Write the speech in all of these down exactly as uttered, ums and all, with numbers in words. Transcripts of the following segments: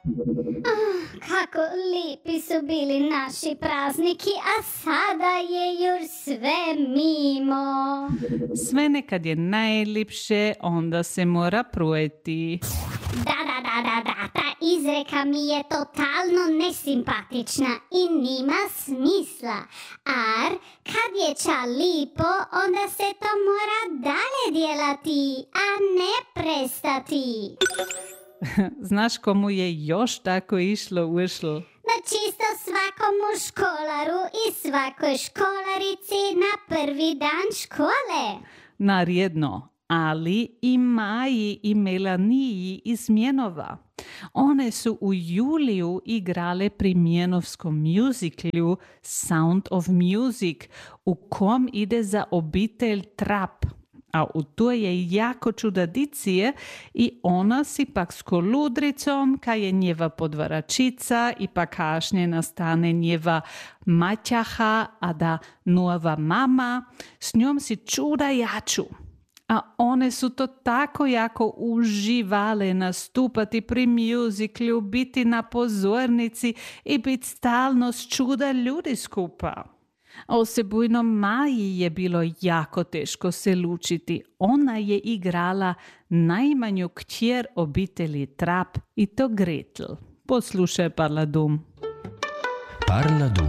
Ah, kako lipi su bili naši prazniki, a sada je jur sve mimo. Sve nekad je najlipše, onda se mora prujeti. Da, da, da, da, da, ta izreka mi je totalno nesimpatična i nima smisla. Ar, kad je ča lipo, onda se to mora dalje djelati, a ne prestati. Znaš komu je još tako išlo ušlo? Na čisto svakomu školaru i svakoj školarici na prvi dan škole. Naredno, Ali i Maji i Melaniji iz Mjenova. One su u juliju igrale pri mjenovskom musiclu Sound of Music, u kom ide za obitelj Trap. A u to je jako čudadicije i ona si pak s koludricom, ka je njeva podvaračica i pa kašnje nastane njeva maćaha, a da nova mama, s njom si čuda jaču. A one su to tako jako uživale nastupati pri musiclu, biti na pozornici i biti stalno s čuda ljudi skupa. A osebujno Maji je bilo jako teško se lučiti. Ona je igrala najmanju kćer obitelji Trap i to Gretel. Poslušaj Parladum. Parladum.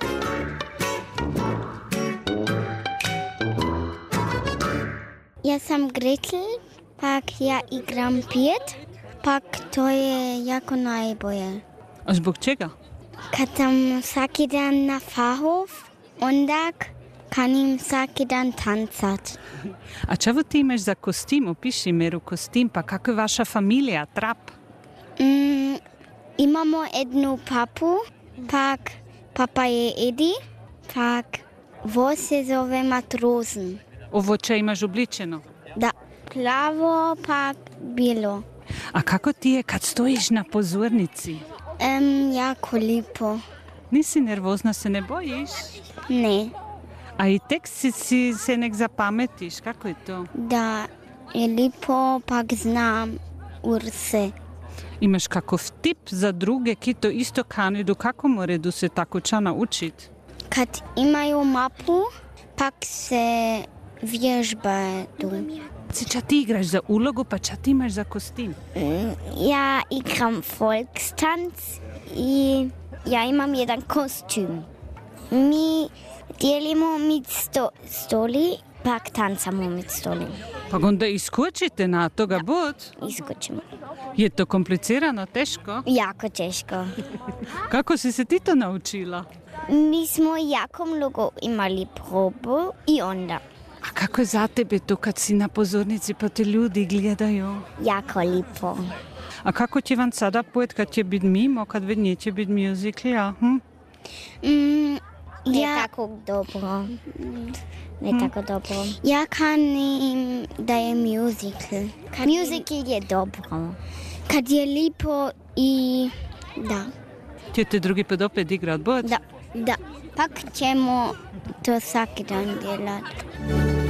Ja sam Gretel, pak ja igram pjet, pak to je jako najbolje. A zbog čega? Kad sam svaki dan na fahov, onda kanim svaki dan tancat. A čavo ti imaš za kostim? Opiši meru kostim, pa kako je vaša familija, Trap? Mm, imamo jednu papu, pak papa je Edi, pak vo se zove Matrozen. Ovo če imaš obličeno? Da, plavo, pak bilo. A kako ti je kad stojiš na pozornici? Um, jako lipo. Nisi nervozna, se ne bojiš? Ne. A i tekst si, si se nek zapametiš, kako je to? Da, je lipo, pak znam urse. Imaš kakov tip za druge, ki to isto kanidu, kako moredu se tako ča naučit? Kad imaju mapu, pak se vježbaju. Si ča ti igraš za ulogu, pa ča ti imaš za kostim? Ja igram Volkstanz i ja imam jedan kostüm. Mi dijelimo mit sto, stoli, pak tancamo mit stoli. Pa onda iskočite na toga Da. bud? Iskočimo. Je to komplicirano, teško? Jako teško. Kako si se ti to naučila? Mi smo jako mnogo imali probu i onda. A kako je za tebe to kad si na pozornici pa te ljudi gledaju? Jako lipo. A kako će vam sada pojet kad će biti mimo, kad već neće biti muzikla? Hm? Mm, Ne ja, tako dobro. Ne tako dobro. ja kanim da je musical. Kad Musical je dobro. Kad je lipo i da, Ćete drugi put opet igrat, bod? da, da. Pak ćemo to svaki dan djelati.